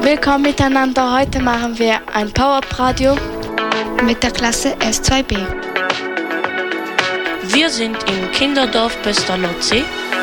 Willkommen miteinander. Heute machen wir ein Power-Up-Radio mit der Klasse S2B. Wir sind im Kinderdorf Pösterlotzi